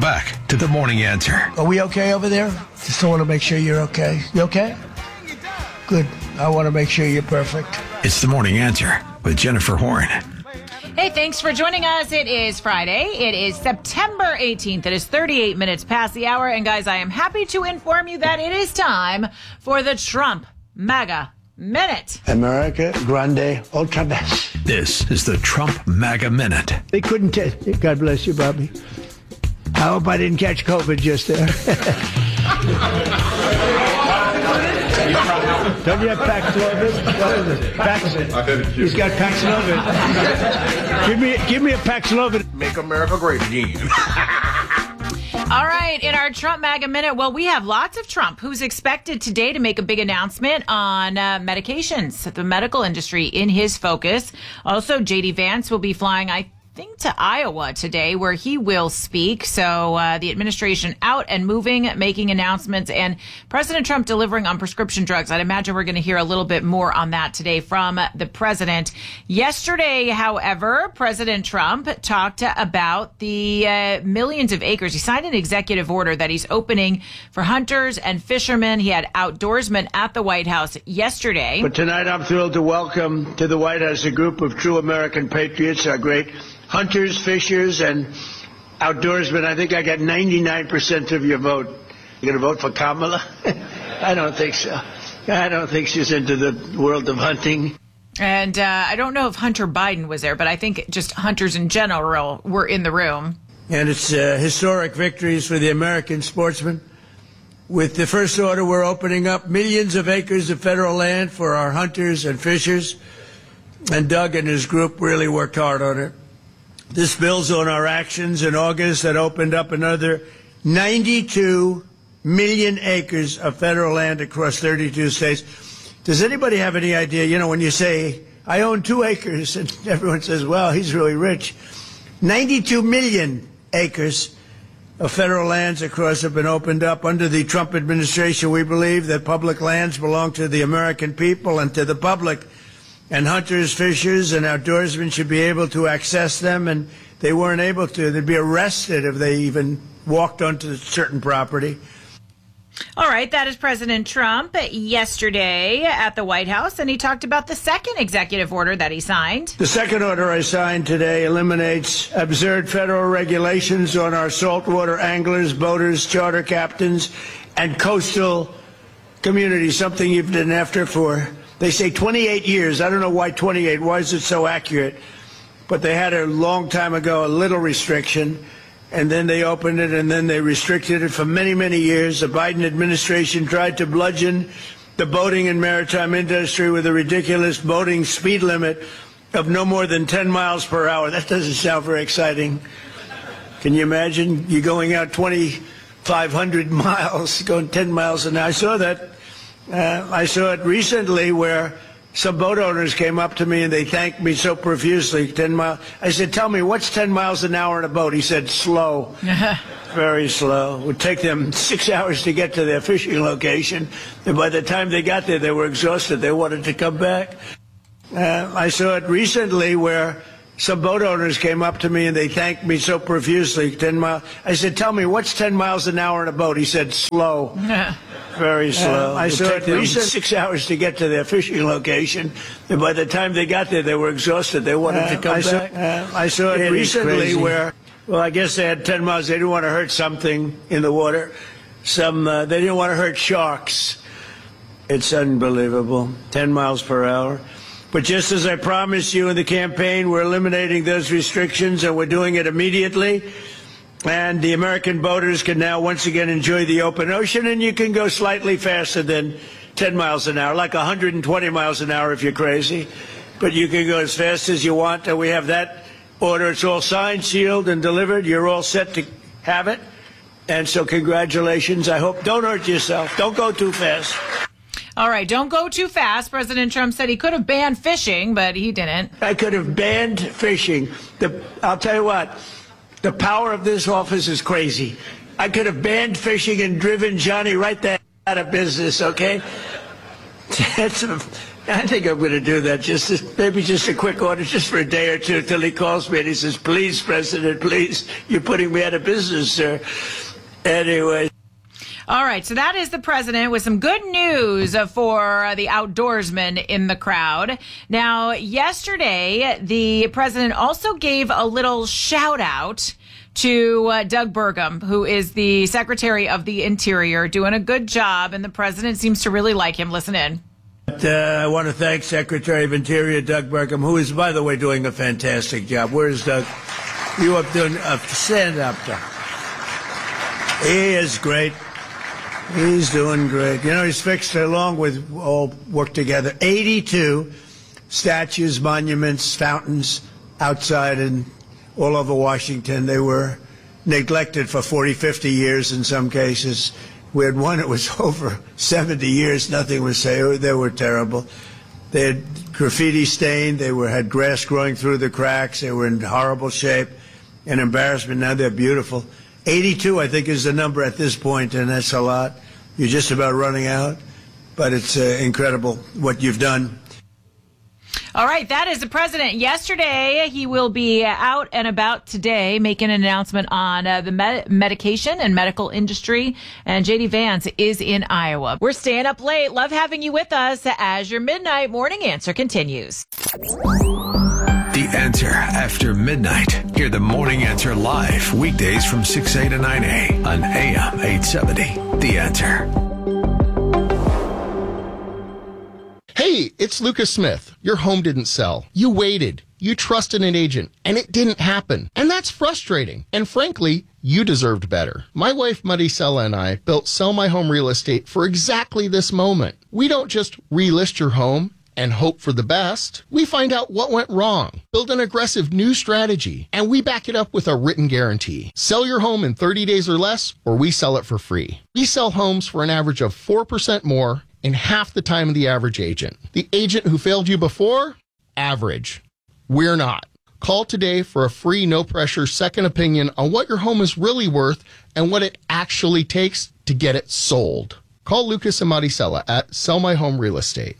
back to the Morning Answer. Are we okay over there? Just want to make sure you're okay. You okay? Good. I want to make sure you're perfect. It's the Morning Answer with Jennifer Horn. Hey, thanks for joining us. It is Friday. It is September 18th. It is 38 minutes past the hour. And guys, I am happy to inform you that it is time for the Trump MAGA Minute. America Grande Ultra Best. This is the Trump MAGA Minute. They couldn't test it. God bless you, Bobby. I hope I didn't catch COVID just there. Don't you have Paxlovid? What is it? Paxlovid. He's got Paxlovid. Give me a Paxlovid. Make America great again. All right, in our Trump MAGA Minute, well, we have lots of Trump, who's expected today to make a big announcement on medications, the medical industry in his focus. Also, J.D. Vance will be flying, I think, to Iowa today, where he will speak. So the administration out and moving, making announcements, and President Trump delivering on prescription drugs. I'd imagine we're going to hear a little bit more on that today from the president. Yesterday, however, President Trump talked about the millions of acres. He signed an executive order that he's opening for hunters and fishermen. He had outdoorsmen at the White House yesterday. But tonight I'm thrilled to welcome to the White House a group of true American patriots, our great hunters, fishers, and outdoorsmen. I think I got 99% of your vote. You're going to vote for Kamala? I don't think so. I don't think she's into the world of hunting. And I don't know if Hunter Biden was there, but I think just hunters in general were in the room. And it's historic victories for the American sportsmen. With the first order, we're opening up millions of acres of federal land for our hunters and fishers. And Doug and his group really worked hard on it. This builds on our actions in August that opened up another 92 million acres of federal land across 32 states. Does anybody have any idea, you know, when you say, I own 2 acres, and everyone says, well, he's really rich. 92 million acres of federal lands across have been opened up. Under the Trump administration, we believe that public lands belong to the American people and to the public. And hunters, fishers, and outdoorsmen should be able to access them, and they weren't able to. They'd be arrested if they even walked onto certain property. All right, that is President Trump yesterday at the White House, and he talked about the second executive order that he signed. The second order I signed today eliminates absurd federal regulations on our saltwater anglers, boaters, charter captains, and coastal communities, something you've been after for, they say, 28 years. I don't know why 28. Why is it so accurate? But they had a long time ago a little restriction, and then they opened it, and then they restricted it for many, many years. The Biden administration tried to bludgeon the boating and maritime industry with a ridiculous boating speed limit of no more than 10 miles per hour. That doesn't sound very exciting. Can you imagine you going out 2,500 miles, going 10 miles an hour? I saw that. I saw it recently where some boat owners came up to me and they thanked me so profusely. 10 miles. I said, tell me, what's 10 miles an hour in a boat? He said, slow. Very slow. It would take them 6 hours to get to their fishing location. And by the time they got there, they were exhausted. They wanted to come back. I saw it recently where some boat owners came up to me and they thanked me so profusely. 10 miles. I said, tell me, what's 10 miles an hour in a boat? He said, slow. Very slow. I saw it recently. 6 hours to get to their fishing location. And by the time they got there, they were exhausted. They wanted to come back. I saw it recently where, well, I guess they had 10 miles. They didn't want to hurt something in the water. They didn't want to hurt sharks. It's unbelievable. 10 miles per hour. But just as I promised you in the campaign, we're eliminating those restrictions, and we're doing it immediately. And the American boaters can now once again enjoy the open ocean, and you can go slightly faster than 10 miles an hour, like 120 miles an hour if you're crazy. But you can go as fast as you want, and we have that order. It's all signed, sealed, and delivered. You're all set to have it. And so congratulations. I hope, don't hurt yourself. Don't go too fast. All right, don't go too fast. President Trump said he could have banned fishing, but he didn't. I could have banned fishing. I'll tell you what. The power of this office is crazy. I could have banned fishing and driven Johnny right there out of business, okay? I think I'm going to do that. Maybe just a quick order, just for a day or two, till he calls me and he says, "Please, President, please, you're putting me out of business, sir." Anyway. All right, so that is the president with some good news for the outdoorsmen in the crowd. Now, yesterday, the president also gave a little shout out to Doug Burgum, who is the Secretary of the Interior, doing a good job, and the president seems to really like him. Listen in. I want to thank Secretary of Interior Doug Burgum, who is, by the way, doing a fantastic job. Where's Doug? You up doing stand up, Doug. He is great. He's doing great. You know, he's fixed, along with all work together, 82 statues, monuments, fountains outside and all over Washington. They were neglected for 40, 50 years in some cases. We had one that was over 70 years. Nothing was saved. They were terrible. They had graffiti stained. They had grass growing through the cracks. They were in horrible shape and embarrassment. Now they're beautiful. 82, I think, is the number at this point, and that's a lot. You're just about running out, but it's incredible what you've done. All right, that is the president. Yesterday, he will be out and about today making an announcement on the medication and medical industry. And J.D. Vance is in Iowa. We're staying up late. Love having you with us as your Midnight Morning Answer continues. The Answer after midnight. Hear the Morning Answer live weekdays from 6A to 9A on AM 870. The Answer. Hey, it's Lucas Smith. Your home didn't sell. You waited. You trusted an agent, and it didn't happen. And that's frustrating. And frankly, you deserved better. My wife, Maricela, and I built Sell My Home Real Estate for exactly this moment. We don't just relist your home and hope for the best. We find out what went wrong, build an aggressive new strategy, and we back it up with a written guarantee. Sell your home in 30 days or less, or we sell it for free. We sell homes for an average of 4% more in half the time of the average agent. The agent who failed you before? Average. We're not. Call today for a free, no-pressure second opinion on what your home is really worth and what it actually takes to get it sold. Call Lucas and Maricela at Sell My Home Real Estate.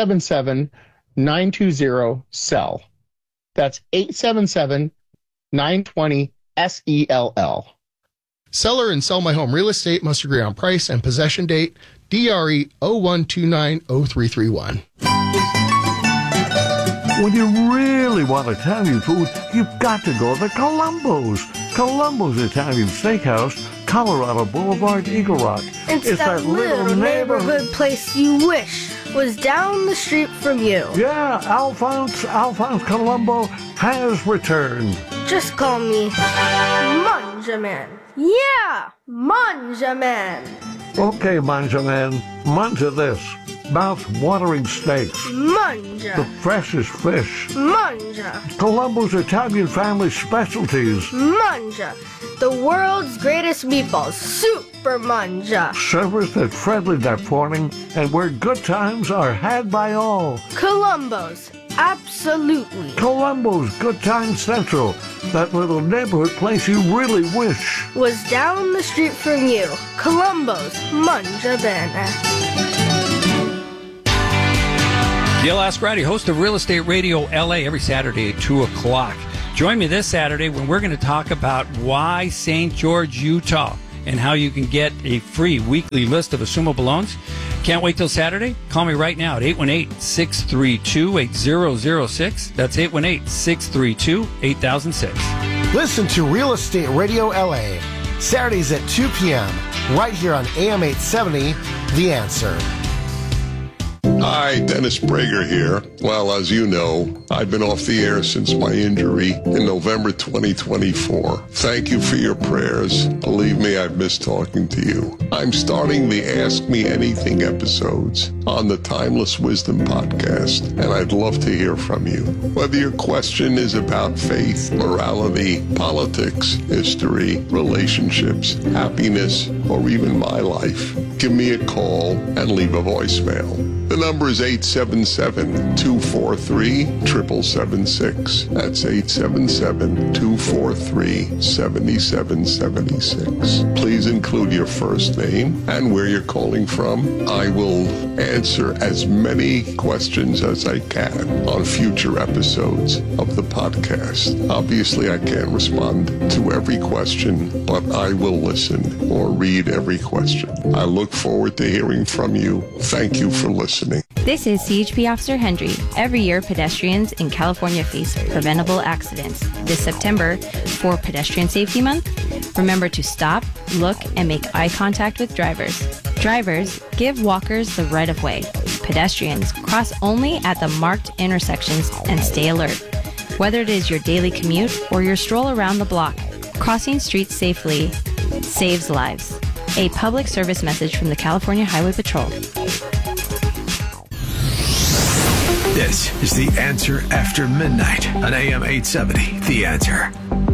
877-920-SELL. That's 877-920-SELL. Seller and Sell My Home Real Estate must agree on price and possession date. DRE 01290331. When you really want Italian food, you've got to go to Columbo's. Columbo's Italian Steakhouse, Colorado Boulevard, Eagle Rock. It's that little neighborhood place you wish was down the street from you. Yeah, Alphonse Columbo has returned. Just call me Manjaman. Yeah, Manjaman. Okay, Manjaman, manja this. Mouth-watering steaks. Manja. The freshest fish. Manja. Columbo's Italian family specialties. Manja. The world's greatest meatballs. Super Manja. Service that's friendly that morning and where good times are had by all. Columbo's. Absolutely. Columbo's Good Time Central. That little neighborhood place you really wish was down the street from you. Columbo's Manja Bene. Gil Ascarati, host of Real Estate Radio LA, every Saturday at 2 o'clock. Join me this Saturday when we're going to talk about why St. George, Utah, and how you can get a free weekly list of assumable loans. Can't wait till Saturday? Call me right now at 818-632-8006. That's 818-632-8006. Listen to Real Estate Radio LA, Saturdays at 2 p.m., right here on AM 870, The Answer. Hi, Dennis Prager here. Well, as you know, I've been off the air since my injury in November 2024. Thank you for your prayers. Believe me, I've missed talking to you. I'm starting the Ask Me Anything episodes on the Timeless Wisdom podcast, and I'd love to hear from you. Whether your question is about faith, morality, politics, history, relationships, happiness, or even my life, give me a call and leave a voicemail. The number is 877-243-7776. That's 877-243-7776. Please include your first name and where you're calling from. I will answer as many questions as I can on future episodes of the podcast. Obviously, I can't respond to every question, but I will listen or read every question. I look forward to hearing from you. Thank you for listening. This is CHP Officer Hendry. Every year, pedestrians in California face preventable accidents. This September, for Pedestrian Safety Month, remember to stop, look, and make eye contact with drivers. Drivers, give walkers the right of way. Pedestrians, cross only at the marked intersections and stay alert. Whether it is your daily commute or your stroll around the block, crossing streets safely saves lives. A public service message from the California Highway Patrol. This is The Answer After Midnight on AM 870. The Answer.